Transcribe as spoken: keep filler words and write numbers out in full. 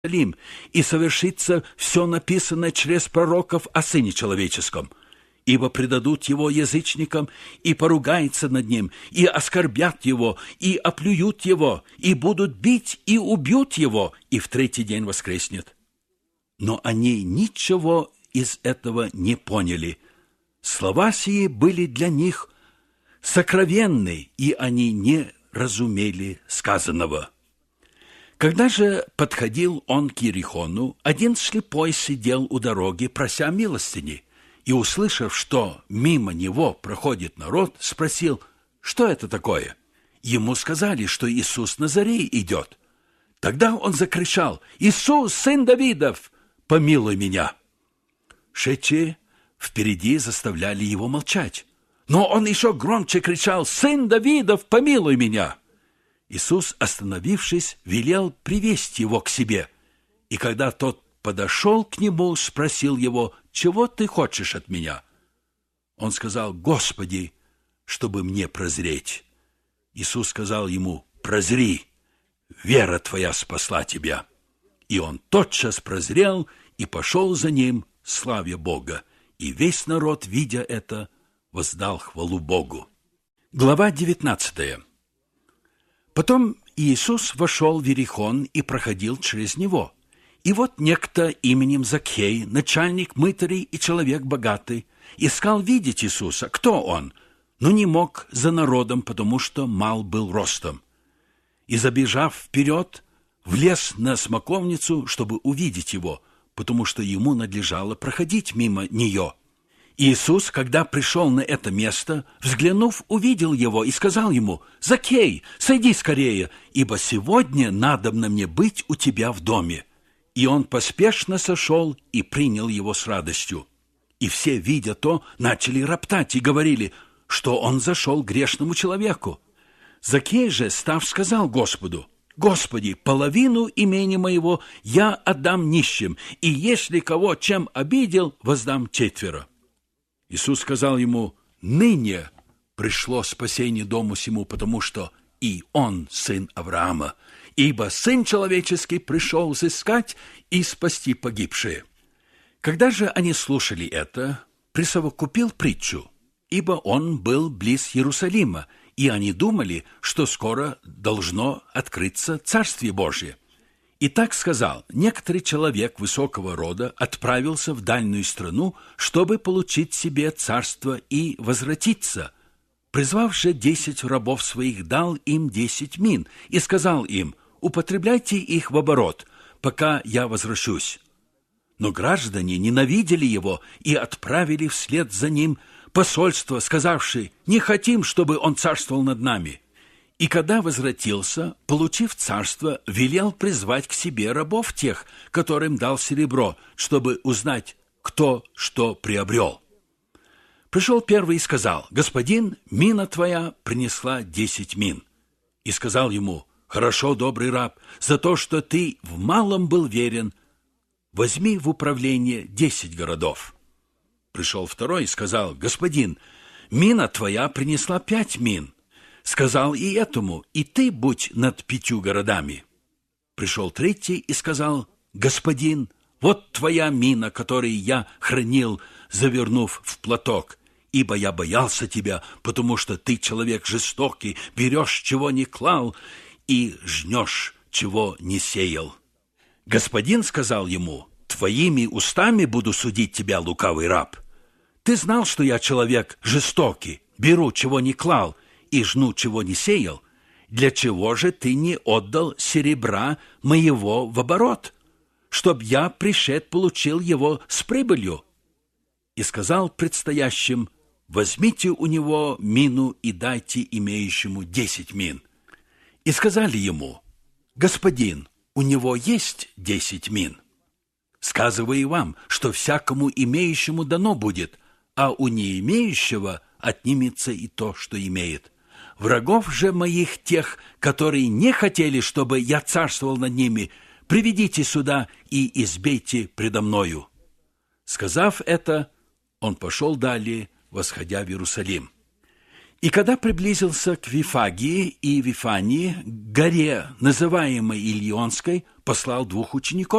Иерусалим, и совершится все написанное через пророков о Сыне Человеческом. Ибо предадут его язычникам, и поругаются над ним, и оскорбят его, и оплюют его, и будут бить, и убьют его, и в третий день воскреснет. Но они ничего из этого не поняли. Слова сии были для них сокровенны, и они не разумели сказанного. Когда же подходил он к Иерихону, один слепой сидел у дороги, прося милостыни, и, услышав, что мимо него проходит народ, спросил, что это такое? Ему сказали, что Иисус Назарей идет. Тогда он закричал: «Иисус, сын Давидов, помилуй меня!» Шедшие впереди заставляли его молчать, но он еще громче кричал: «Сын Давидов, помилуй меня!» Иисус, остановившись, велел привести его к себе, и когда тот подошел к нему, спросил его: «Чего ты хочешь от меня?» Он сказал: «Господи, чтобы мне прозреть». Иисус сказал ему: «Прозри, вера твоя спасла тебя». И он тотчас прозрел и пошел за ним, славя Бога. И весь народ, видя это, воздал хвалу Богу. Глава девятнадцатая. Потом Иисус вошел в Иерихон и проходил через него. И вот некто именем Закхей, начальник мытарей и человек богатый, искал видеть Иисуса, кто он, но не мог за народом, потому что мал был ростом. И, забежав вперед, влез на смоковницу, чтобы увидеть его, потому что ему надлежало проходить мимо нее. Иисус, когда пришел на это место, взглянув, увидел его и сказал ему: «Закхей, сойди скорее, ибо сегодня надобно мне быть у тебя в доме». И он поспешно сошел и принял его с радостью. И все, видя то, начали роптать и говорили, что он зашел к грешному человеку. Закхей же, став, сказал Господу: «Господи, половину имени моего я отдам нищим, и если кого чем обидел, воздам четверо». Иисус сказал ему: «Ныне пришло спасение дому сему, потому что и он сын Авраама, ибо Сын Человеческий пришел взыскать и спасти погибшие». Когда же они слушали это, присовокупил притчу, ибо он был близ Иерусалима, и они думали, что скоро должно открыться Царствие Божие. И так сказал: некоторый человек высокого рода отправился в дальнюю страну, чтобы получить себе царство и возвратиться. Призвав же десять рабов своих, дал им десять мин и сказал им: употребляйте их в оборот, пока я возвращусь. Но граждане ненавидели его и отправили вслед за ним посольство, сказавши: не хотим, чтобы он царствовал над нами. И когда возвратился, получив царство, велел призвать к себе рабов тех, которым дал серебро, чтобы узнать, кто что приобрел. Пришел первый и сказал: «Господин, мина твоя принесла десять мин». И сказал ему: «Хорошо, добрый раб, за то, что ты в малом был верен, возьми в управление десять городов». Пришел второй и сказал: «Господин, мина твоя принесла пять мин». Сказал и этому: «И ты будь над пятью городами». Пришел третий и сказал: «Господин, вот твоя мина, которую я хранил, завернув в платок, ибо я боялся тебя, потому что ты человек жестокий, берешь, чего не клал, и жнешь, чего не сеял». Господин сказал ему: «Твоими устами буду судить тебя, лукавый раб. Ты знал, что я человек жестокий, беру, чего не клал, и жну, чего не сеял. Для чего же ты не отдал серебра моего в оборот, чтоб я, пришед, получил его с прибылью?» И сказал предстоящим: «Возьмите у него мину и дайте имеющему десять мин». И сказали ему: «Господин, у него есть десять мин. Сказываю вам, что всякому имеющему дано будет, а у не имеющего отнимется и то, что имеет. Врагов же моих, тех, которые не хотели, чтобы я царствовал над ними, приведите сюда и избейте предо мною». Сказав это, он пошел далее, восходя в Иерусалим. И когда приблизился к Вифагии и Вифании, горе, называемой Илионской, послал двух учеников